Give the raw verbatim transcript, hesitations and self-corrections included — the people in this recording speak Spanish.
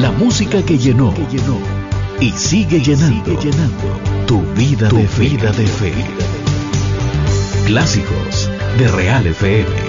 La música que llenó, que llenó y sigue llenando, sigue llenando tu vida, tu de, vida fe. de fe. Clásicos de Real F M.